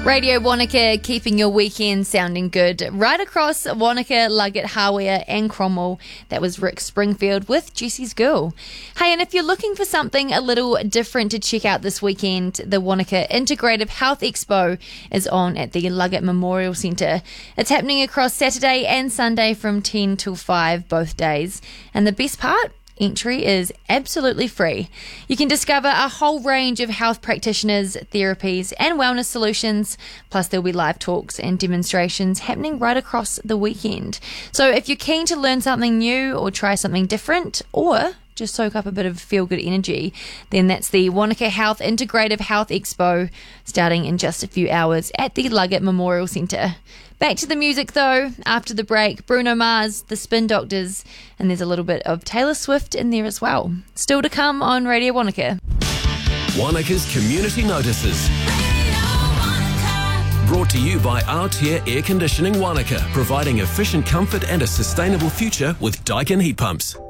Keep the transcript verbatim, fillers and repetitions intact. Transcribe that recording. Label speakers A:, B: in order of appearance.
A: Radio Wanaka, keeping your weekend sounding good. Right across Wanaka, Luggett, Hawea and Cromwell, that was Rick Springfield with Jesse's Girl. Hey, and if you're looking for something a little different to check out this weekend, the Wanaka Integrative Health Expo is on at the Luggett Memorial Centre. It's happening across Saturday and Sunday from ten till five both days. And the best part? Entry is absolutely free. You can discover a whole range of health practitioners, therapies and wellness solutions, plus there'll be live talks and demonstrations happening right across the weekend. So if you're keen to learn something new or try something different, or just soak up a bit of feel-good energy, then that's the Wanaka Health Integrative Health Expo starting in just a few hours at the Luggett Memorial Centre. Back to the music though, after the break, Bruno Mars, The Spin Doctors, and there's a little bit of Taylor Swift in there as well. Still to come on Radio Wanaka.
B: Wanaka's Community Notices. Brought to you by Altair Air Conditioning Wanaka, providing efficient comfort and a sustainable future with Daikin heat pumps.